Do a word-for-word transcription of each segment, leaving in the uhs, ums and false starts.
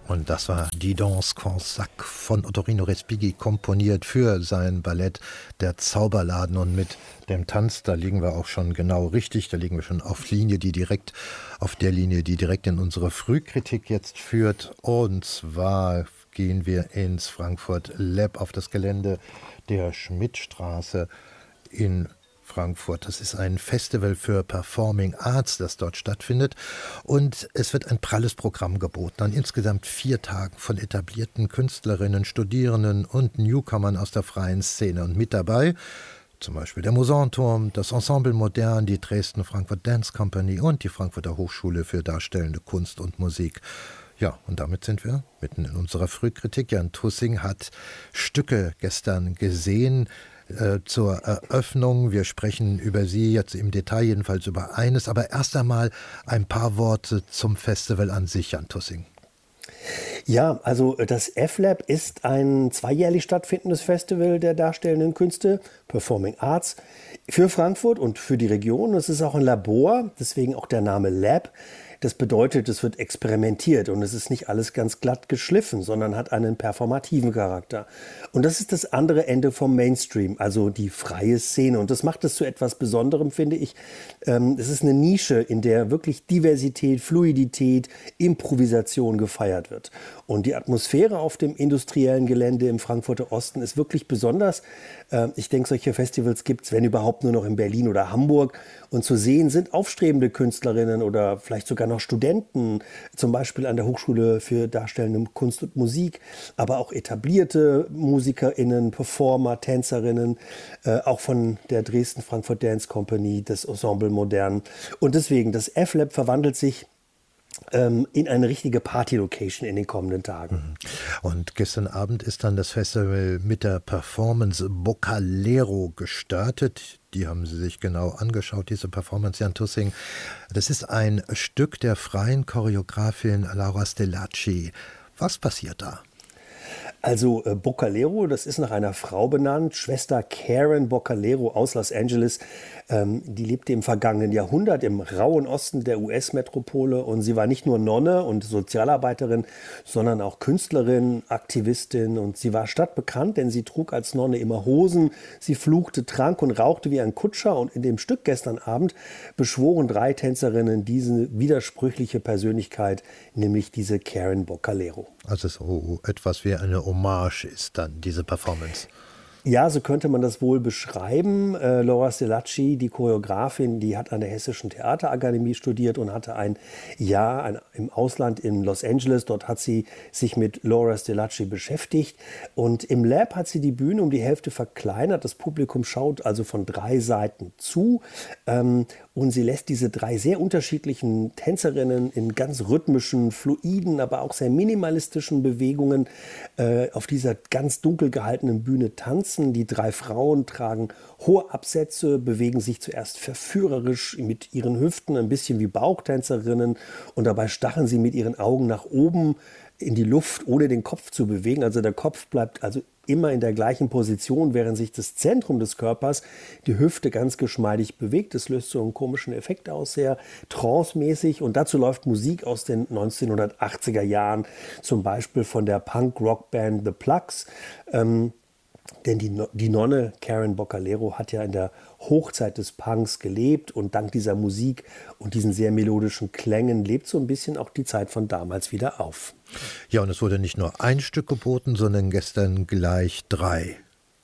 Und das war Die Danse Corsac von Ottorino Respighi, komponiert für sein Ballett Der Zauberladen. Und mit dem Tanz, da liegen wir auch schon genau richtig, da liegen wir schon auf Linie, die direkt, auf der Linie, die direkt in unsere Frühkritik jetzt führt. Und zwar gehen wir ins Frankfurt Lab auf das Gelände der Schmidtstraße in Frankfurt. Das ist ein Festival für Performing Arts, das dort stattfindet. Und es wird ein pralles Programm geboten an insgesamt vier Tagen von etablierten Künstlerinnen, Studierenden und Newcomern aus der freien Szene. Und mit dabei zum Beispiel der Mosanturm, das Ensemble Modern, die Dresden Frankfurt Dance Company und die Frankfurter Hochschule für Darstellende Kunst und Musik. Ja, und damit sind wir mitten in unserer Frühkritik. Jan Tussing hat Stücke gestern gesehen äh, zur Eröffnung. Wir sprechen über sie jetzt im Detail, jedenfalls über eines. Aber erst einmal ein paar Worte zum Festival an sich, Jan Tussing. Ja, also das F-Lab ist ein zweijährlich stattfindendes Festival der darstellenden Künste, Performing Arts, für Frankfurt und für die Region. Es ist auch ein Labor, deswegen auch der Name Lab. Das bedeutet, es wird experimentiert und es ist nicht alles ganz glatt geschliffen, sondern hat einen performativen Charakter. Und das ist das andere Ende vom Mainstream, also die freie Szene. Und das macht es zu etwas Besonderem, finde ich. Ähm, es ist eine Nische, in der wirklich Diversität, Fluidität, Improvisation gefeiert wird. Und die Atmosphäre auf dem industriellen Gelände im Frankfurter Osten ist wirklich besonders. Äh, ich denke, solche Festivals gibt es, wenn überhaupt, nur noch in Berlin oder Hamburg. Und zu sehen sind aufstrebende Künstlerinnen oder vielleicht sogar noch Studenten, zum Beispiel an der Hochschule für Darstellende Kunst und Musik, aber auch etablierte MusikerInnen, Performer, Tänzerinnen, äh, auch von der Dresden Frankfurt Dance Company, das Ensemble Modern. Und deswegen, das F-Lab verwandelt sich ähm, in eine richtige Party-Location in den kommenden Tagen. Und gestern Abend ist dann das Festival mit der Performance Boccalero gestartet. Die haben Sie sich genau angeschaut, diese Performance, Jan Tussing. Das ist ein Stück der freien Choreografin Laura Stelacci. Was passiert da? Also äh, Boccalero, das ist nach einer Frau benannt, Schwester Karen Boccalero aus Los Angeles. Ähm, die lebte im vergangenen Jahrhundert im rauen Osten der U S-Metropole und sie war nicht nur Nonne und Sozialarbeiterin, sondern auch Künstlerin, Aktivistin, und sie war stadtbekannt, denn sie trug als Nonne immer Hosen, sie fluchte, trank und rauchte wie ein Kutscher, und in dem Stück gestern Abend beschworen drei Tänzerinnen diese widersprüchliche Persönlichkeit, nämlich diese Karen Boccalero. Also so etwas wie eine Hommage ist dann diese Performance. Ja, so könnte man das wohl beschreiben. Äh, Laura Stelacci, die Choreografin, die hat an der Hessischen Theaterakademie studiert und hatte ein Jahr ein, im Ausland in Los Angeles. Dort hat sie sich mit Laura Stelacci beschäftigt. Und im Lab hat sie die Bühne um die Hälfte verkleinert. Das Publikum schaut also von drei Seiten zu. Ähm, und sie lässt diese drei sehr unterschiedlichen Tänzerinnen in ganz rhythmischen, fluiden, aber auch sehr minimalistischen Bewegungen äh, auf dieser ganz dunkel gehaltenen Bühne tanzen. Die drei Frauen tragen hohe Absätze, bewegen sich zuerst verführerisch mit ihren Hüften, ein bisschen wie Bauchtänzerinnen, und dabei starren sie mit ihren Augen nach oben in die Luft, ohne den Kopf zu bewegen. Also der Kopf bleibt also immer in der gleichen Position, während sich das Zentrum des Körpers, die Hüfte, ganz geschmeidig bewegt. Das löst so einen komischen Effekt aus, sehr trancemäßig. Und dazu läuft Musik aus den neunzehnhundertachtziger Jahren, zum Beispiel von der Punk-Rock-Band The Plugs. Ähm, Denn die, die Nonne Karen Boccalero hat ja in der Hochzeit des Punks gelebt, und dank dieser Musik und diesen sehr melodischen Klängen lebt so ein bisschen auch die Zeit von damals wieder auf. Ja, und es wurde nicht nur ein Stück geboten, sondern gestern gleich drei.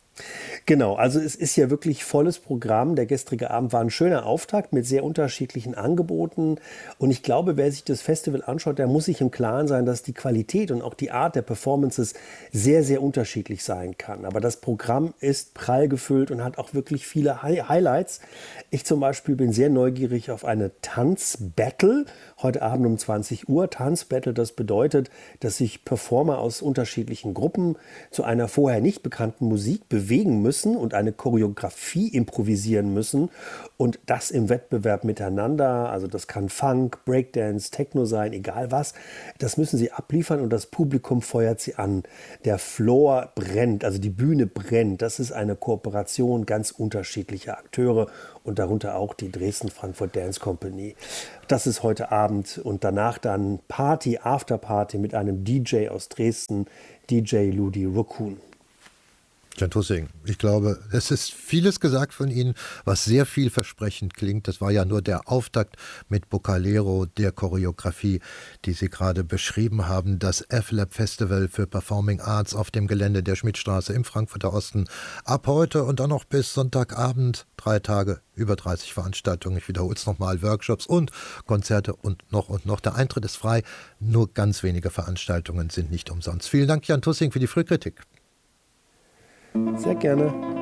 Genau, also es ist ja wirklich volles Programm. Der gestrige Abend war ein schöner Auftakt mit sehr unterschiedlichen Angeboten. Und ich glaube, wer sich das Festival anschaut, der muss sich im Klaren sein, dass die Qualität und auch die Art der Performances sehr, sehr unterschiedlich sein kann. Aber das Programm ist prall gefüllt und hat auch wirklich viele Hi- Highlights. Ich zum Beispiel bin sehr neugierig auf eine Tanzbattle. Heute Abend um zwanzig Uhr. Tanzbattle, das bedeutet, dass sich Performer aus unterschiedlichen Gruppen zu einer vorher nicht bekannten Musik bewegen müssen. müssen und eine Choreografie improvisieren müssen und das im Wettbewerb miteinander, also das kann Funk, Breakdance, Techno sein, egal was, das müssen sie abliefern und das Publikum feuert sie an. Der Floor brennt, also die Bühne brennt. Das ist eine Kooperation ganz unterschiedlicher Akteure und darunter auch die Dresden-Frankfurt Dance Company. Das ist heute Abend und danach dann Party, Afterparty mit einem D J aus Dresden, D J Ludi Rukun. Jan Tussing, ich glaube, es ist vieles gesagt von Ihnen, was sehr vielversprechend klingt. Das war ja nur der Auftakt mit Bucalero, der Choreografie, die Sie gerade beschrieben haben. Das F-Lab Festival für Performing Arts auf dem Gelände der Schmidtstraße im Frankfurter Osten. Ab heute und dann noch bis Sonntagabend, drei Tage, über dreißig Veranstaltungen. Ich wiederhole es nochmal, Workshops und Konzerte und noch und noch. Der Eintritt ist frei, nur ganz wenige Veranstaltungen sind nicht umsonst. Vielen Dank, Jan Tussing, für die Frühkritik. Sehr gerne.